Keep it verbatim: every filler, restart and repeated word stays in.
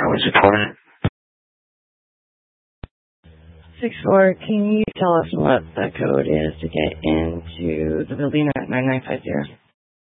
was recorded. six four, can you tell us what the code is to get into the building at nine nine five zero?